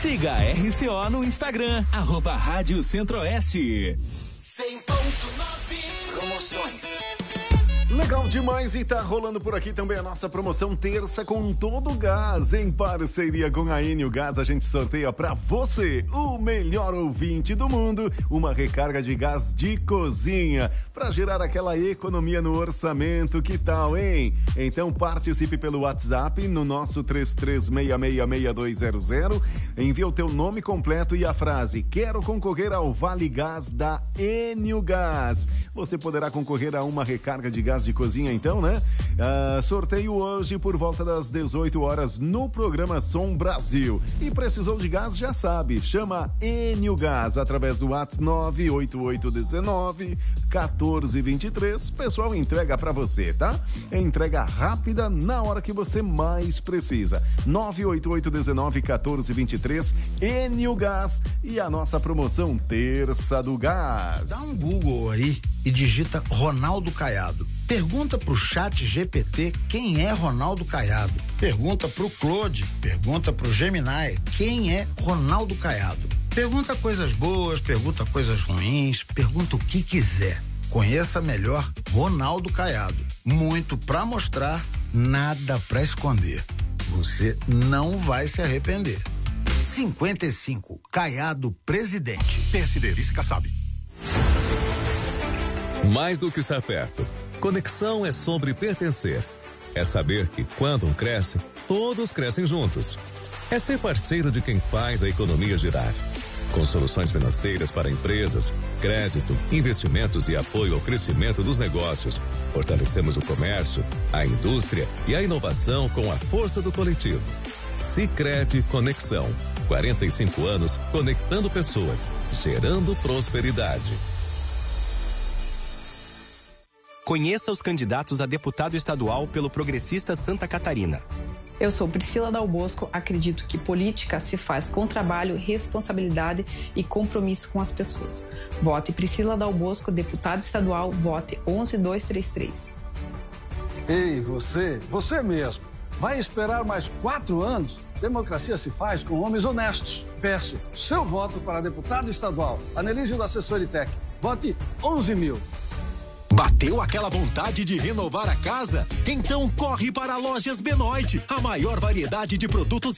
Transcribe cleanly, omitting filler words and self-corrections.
Siga a RCO no Instagram, @Rádio Centro-Oeste. 100.9 Promoções. Legal demais, e tá rolando por aqui também a nossa promoção terça com todo o gás. Em parceria com a Enio Gás, a gente sorteia pra você, o melhor ouvinte do mundo, uma recarga de gás de cozinha pra gerar aquela economia no orçamento. Que tal, hein? Então participe pelo WhatsApp no nosso 33666200. Envia o teu nome completo e a frase: quero concorrer ao Vale Gás da Enio Gás. Você poderá concorrer a uma recarga de gás de cozinha, então, né? Sorteio hoje por volta das 18 horas no programa Som Brasil. E precisou de gás, já sabe, chama Enio Gás através do WhatsApp 98819-1423. Pessoal, entrega pra você, tá? Entrega rápida na hora que você mais precisa. 98819-1423, Enio Gás e a nossa promoção Terça do Gás. Dá um Google aí e digita Ronaldo Caiado. Pergunta pro Chat GPT quem é Ronaldo Caiado. Pergunta pro Claude, pergunta pro Gemini quem é Ronaldo Caiado. Pergunta coisas boas, pergunta coisas ruins, pergunta o que quiser. Conheça melhor Ronaldo Caiado. Muito pra mostrar, nada pra esconder. Você não vai se arrepender. 55, Caiado Presidente. PSD, vice-Kassab. Mais do que estar perto, conexão é sobre pertencer. É saber que quando um cresce, todos crescem juntos. É ser parceiro de quem faz a economia girar. Com soluções financeiras para empresas, crédito, investimentos e apoio ao crescimento dos negócios, fortalecemos o comércio, a indústria e a inovação com a força do coletivo. Sicredi Conexão. 45 anos conectando pessoas, gerando prosperidade. Conheça os candidatos a deputado estadual pelo Progressista Santa Catarina. Eu sou Priscila Dal Bosco, acredito que política se faz com trabalho, responsabilidade e compromisso com as pessoas. Vote Priscila Dal Bosco, deputada estadual, vote 11233. Ei, você mesmo, vai esperar mais 4 anos? Democracia se faz com homens honestos. Peço seu voto para deputado estadual, Anelísio da Assessoritec. Vote 11.000. Bateu aquela vontade de renovar a casa? Então corre para Lojas Benoit, a maior variedade de produtos